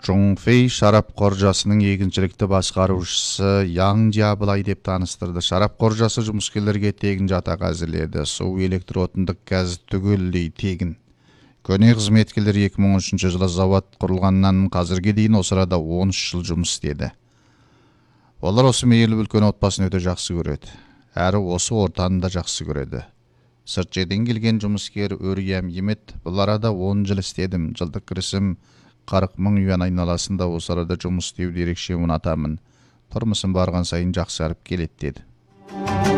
Чоңфей шарап қоржасының егіншілікті басқарушысы Яң Жабылай деп таныстырды. Шарап қоржасы жұмыскерлерге тегін жатақ әзірледі. Су, электр отындық газ түгелдей тегін. Көне қызметкерлер 2013 жылы завод құрылғаннан қазірге дейін осы арада 13 жыл жұмыс істеді. Олар осы мейірлі үлкен отбасын өте жақсы көреді. Әрі осы ортаны да жақсы көреді. Сырт жерден келген жұмыскер Өриям Емет, бұл арада 10 жыл істедім. Жылдық кірісім 40 мың юан айналасында, осы арада жұмыс істеуді ерекше ұнатамын. Тұрмысым барған сайын жақсарып келеді деді.